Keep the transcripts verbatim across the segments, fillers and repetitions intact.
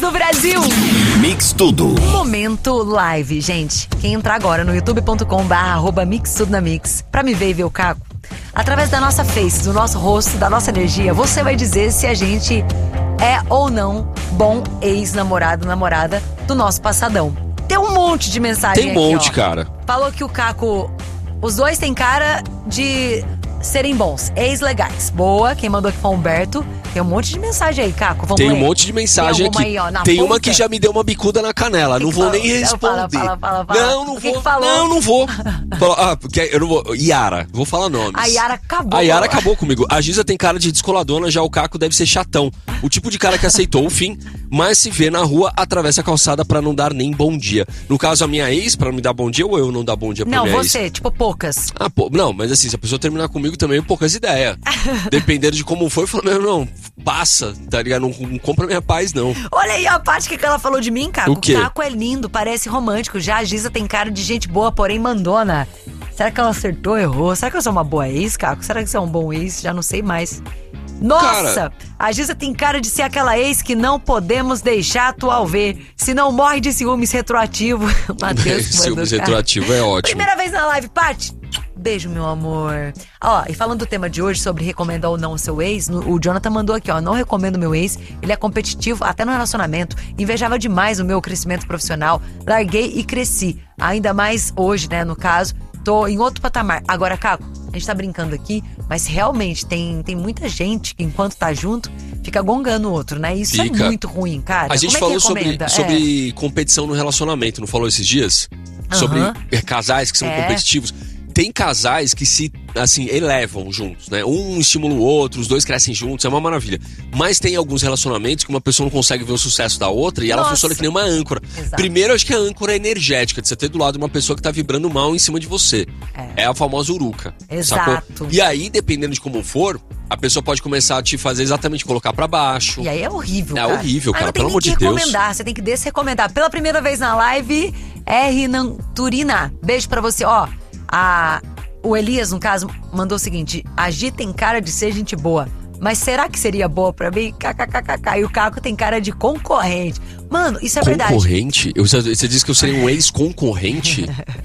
do Brasil. Mix Tudo. Momento live, gente. Quem entrar agora no youtube ponto com barra arroba mix tudo na mix pra me ver e ver o Caco, através da nossa face, do nosso rosto, da nossa energia, você vai dizer se a gente é ou não bom ex-namorado, namorada do nosso passadão. Tem um monte de mensagem Tem um aqui, monte, ó. cara. Falou que o Caco... Os dois têm cara de serem bons, ex-legais. Boa, quem mandou aqui foi o Humberto. Tem um monte de mensagem aí, Caco. Vamos Tem ler. um monte de mensagem Tem aqui. aí, ó, na Tem ponta? uma que já me deu uma bicuda na canela. Que Não que vou falou? nem Não, fala, responder. fala, fala, fala. Não, não O que vou. que falou? Não, não vou. Fala- ah, porque eu não vou. Yara, vou falar nomes. A Yara acabou. A Yara acabou comigo. A Giza tem cara de descoladona, já o Caco deve ser chatão. O tipo de cara que aceitou o fim, mas se vê na rua, atravessa a calçada pra não dar nem bom dia. No caso, a minha ex, pra não me dar bom dia, ou eu não dar bom dia pra Não, minha ex? você, tipo, poucas. Ah, pô, não, mas assim, se a pessoa terminar comigo também, poucas ideias. Dependendo de como foi, eu falo, meu, não, passa, tá ligado? Não, não compra minha paz, não. Olha aí a parte que ela falou de mim, Caco. O quê? Caco é lindo, parece romântico. Já a Giza tem cara de gente boa, porém mandona. Será que ela acertou, errou? Será que eu sou uma boa ex, Caco? Será que você é um bom ex? Já não sei mais. Nossa! Cara... A Giza tem cara de ser aquela ex que não podemos deixar atual ver. Se não morre de ciúmes retroativo. Matheus Ciúmes retroativo é ótimo. Primeira vez na live, Paty. Beijo, meu amor. Ó, e falando do tema de hoje, sobre recomendar ou não o seu ex, no, o Jonathan mandou aqui, ó. Não recomendo meu ex, ele é competitivo, até no relacionamento. Invejava demais o meu crescimento profissional. Larguei e cresci. Ainda mais hoje, né, no caso. Tô em outro patamar. Agora, Caco, a gente tá brincando aqui, mas realmente tem, tem muita gente que enquanto tá junto, fica gongando o outro, né? Isso Fica. é muito ruim, cara. A gente Como é falou que sobre, recomenda? sobre competição no relacionamento, não falou esses dias? Sobre Aham. eh, casais que são É. competitivos. Tem casais que se, assim, elevam juntos, né? Um estimula o outro, os dois crescem juntos, é uma maravilha. Mas tem alguns relacionamentos que uma pessoa não consegue ver o sucesso da outra e ela Nossa. funciona que nem uma âncora. Exato. Primeiro, acho que a âncora é energética, de você ter do lado uma pessoa que tá vibrando mal em cima de você. É. É a famosa uruca. Exato. Sacou? E aí, dependendo de como for, a pessoa pode começar a te fazer exatamente colocar pra baixo. E aí é horrível, É cara. horrível, Aí cara, não tem pelo nem amor que de Deus. recomendar, você tem que desrecomendar. Pela primeira vez na live, R. Turina. Beijo pra você. Ó, a, o Elias, no caso, mandou o seguinte: a Gi tem cara de ser gente boa, mas será que seria boa pra mim? KKKK. E o Caco tem cara de concorrente. Mano, isso é verdade. Concorrente? Eu- Você disse que eu seria um ex-concorrente?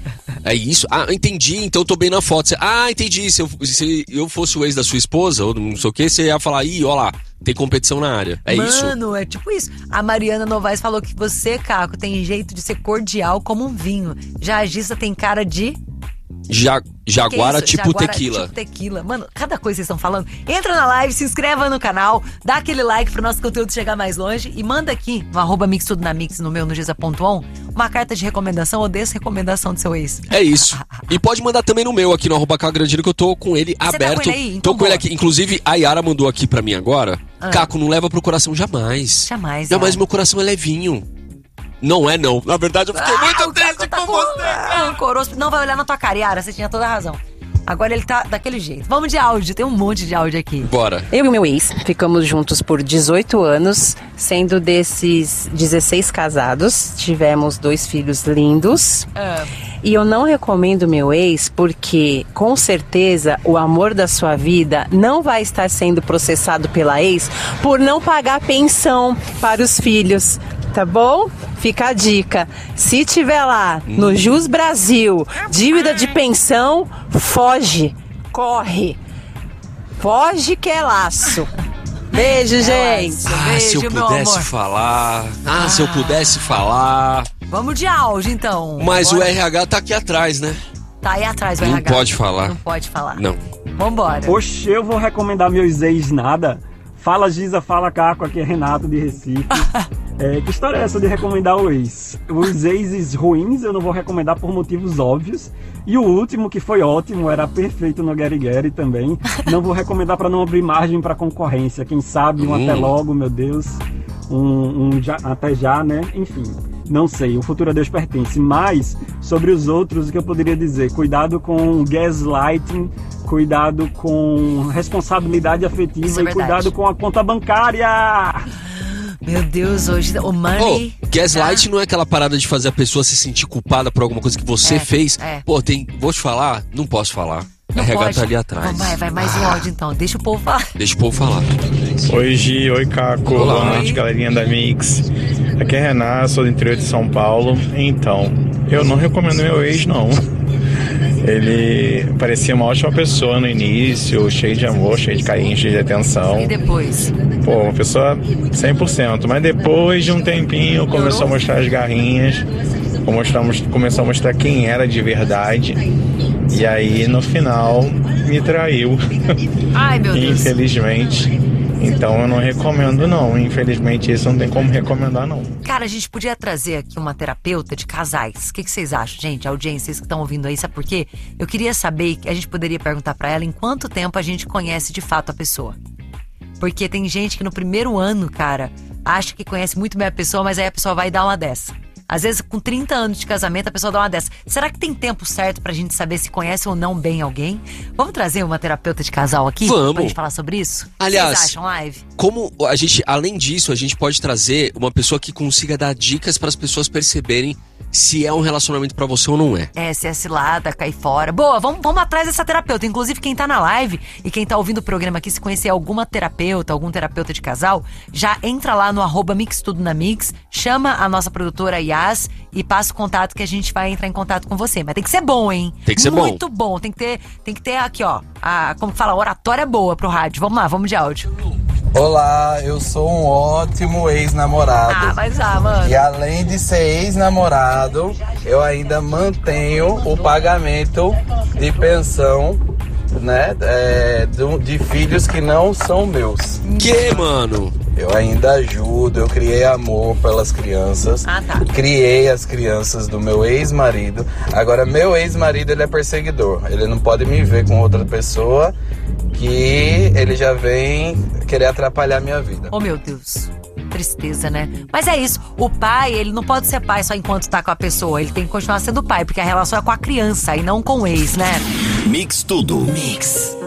É isso? Ah, entendi, então eu tô bem na foto. Você- Ah, entendi. Se eu, se eu fosse o ex da sua esposa, ou não sei o que, você ia falar, ih, ó lá, tem competição na área. É isso? Mano, é tipo isso. A Mariana Novaes falou que você, Caco, tem jeito de ser cordial como um vinho. Já a Giza tem cara de... Ja, jaguara Que isso? tipo Jaguara tequila. Tipo tequila. Mano, cada coisa que vocês estão falando. Entra na live, se inscreva no canal, dá aquele like pro nosso conteúdo chegar mais longe e manda aqui no arroba mix tudo na mix, no meu, no giza ponto on, uma carta de recomendação ou desrecomendação do seu ex. É isso. E pode mandar também no meu aqui no arroba Cagrandino, que eu tô com ele tá aberto. com ele aí? Então tô com ele boa. aqui. Inclusive, a Yara mandou aqui pra mim agora. Ah. Caco, não leva pro coração jamais. Jamais, Jamais, Yara. meu coração é levinho. Não é, não. Na verdade, eu fiquei Ah, muito o Caco triste tá com com você. rancoroso. Não vai olhar na tua cara, Yara, você tinha toda a razão. Agora ele tá daquele jeito. Vamos de áudio, tem um monte de áudio aqui. Bora. Eu e o meu ex ficamos juntos por dezoito anos, sendo desses dezesseis casados. Tivemos dois filhos lindos. Ah. E eu não recomendo meu ex porque, com certeza, o amor da sua vida não vai estar sendo processado pela ex por não pagar pensão para os filhos. Tá bom? Fica a dica. Se tiver lá no Jus Brasil dívida de pensão, foge, corre. Foge que é laço. Beijo, gente. Ah, Beijo, se eu meu pudesse amor. falar. Ah, se eu pudesse falar. Vamos de áudio, então. Mas Bora. o R H tá aqui atrás, né? Tá aí atrás, o Não R H. pode falar. Não pode falar. Não. Vambora. Oxe, eu vou recomendar meus ex nada. Fala Giza, fala Caco, aqui é Renato de Recife. É, que história é essa de recomendar o ex? Os exes ruins eu não vou recomendar por motivos óbvios. E o último, que foi ótimo, era perfeito no Gary Gary também. Não vou recomendar para não abrir margem para concorrência. Quem sabe, um Hum. até logo, meu Deus. Um, um já, até já, né? Enfim, não sei, o futuro a Deus pertence. Mas, sobre os outros, o que eu poderia dizer? Cuidado com gaslighting, cuidado com responsabilidade Isso afetiva é e verdade. cuidado com a conta bancária. Meu Deus, hoje o Oh, money... gaslight não é aquela parada de fazer a pessoa se sentir culpada por alguma coisa que você É, fez. é. Pô, tem. Vou te falar? Não posso falar. Não R H pode. tá ali atrás. Vai, vai, mais um áudio então. Deixa o povo falar. Deixa o povo falar. Oi Gi, oi Caco, Olá. boa noite galerinha da Mix. Aqui é Renato, sou do interior de São Paulo. Então, eu não recomendo meu ex, não. Ele parecia uma ótima pessoa no início, cheio de amor, cheio de carinho, cheio de atenção. E depois? Pô, uma pessoa cem por cento. Mas depois de um tempinho começou a mostrar as garrinhas, começou a mostrar quem era de verdade. E aí no final me traiu. Ai, meu Deus. Infelizmente. Então eu não recomendo não. Infelizmente isso não tem como recomendar não. Cara, a gente podia trazer aqui uma terapeuta de casais. O que, que vocês acham, gente? Audiência, vocês que estão ouvindo aí, sabe por quê? Eu queria saber, a gente poderia perguntar pra ela em quanto tempo a gente conhece de fato a pessoa. Porque tem gente que no primeiro ano, cara, acha que conhece muito bem a pessoa, mas aí a pessoa vai dar uma dessa. Às vezes, com trinta anos de casamento, a pessoa dá uma dessa. Será que tem tempo certo pra gente saber se conhece ou não bem alguém? Vamos trazer uma terapeuta de casal aqui? Vamos. Pra gente falar sobre isso? Aliás, o que vocês acham, Live? Como a gente, além disso, a gente pode trazer uma pessoa que consiga dar dicas para as pessoas perceberem se é um relacionamento pra você ou não é. É, se é cilada, cai fora. Boa, vamos, vamos atrás dessa terapeuta. Inclusive, quem tá na live e quem tá ouvindo o programa aqui, se conhecer alguma terapeuta, algum terapeuta de casal, já entra lá no arroba Mix Tudo na Mix, chama a nossa produtora Yas e passa o contato que a gente vai entrar em contato com você. Mas tem que ser bom, hein? Tem que ser bom. Muito bom. Tem que ter, tem que ter aqui, ó, a, como que fala, oratória boa pro rádio. Vamos lá, vamos de áudio. Olá, eu sou um ótimo ex-namorado. Ah, mas ah, mano. E além de ser ex-namorado, eu ainda mantenho o pagamento de pensão, né, é, de, de filhos que não são meus. Que, mano? Eu ainda ajudo, eu criei amor pelas crianças. Ah, tá. Criei as crianças do meu ex-marido. Agora, meu ex-marido, ele é perseguidor. Ele não pode me ver com outra pessoa que ele já vem querer atrapalhar a minha vida. Oh, meu Deus. Tristeza, né? Mas é isso. O pai, ele não pode ser pai só enquanto tá com a pessoa. Ele tem que continuar sendo pai, porque a relação é com a criança e não com o ex, né? Mix Tudo. Mix.